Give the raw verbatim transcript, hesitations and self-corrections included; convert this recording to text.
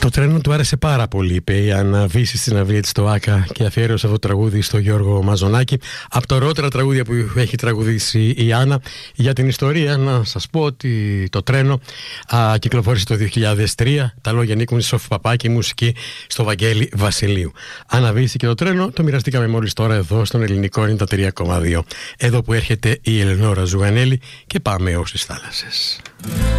Το τρένο του άρεσε πάρα πολύ, είπε η Άννα Βύση στην αυλή της στο Άκα και αφιέρωσε αυτό το τραγούδι στο Γιώργο Μαζονάκη. Από τα ωραιότερα τραγούδια που έχει τραγουδήσει η Άννα. Για την ιστορία, να σας πω ότι το τρένο α, κυκλοφόρησε το δύο χιλιάδες τρία. Τα λόγια ανήκουν στη Σόφη Παπάκη, η μουσική στο Βαγγέλη Βασιλείου. Άννα Βύση και το τρένο το μοιραστήκαμε μόλις τώρα εδώ στον Ελληνικό ενενήντα τρία κόμμα δύο. Εδώ που έρχεται η Ελεονόρα Ζουγανέλη και πάμε ως τις θάλασσες.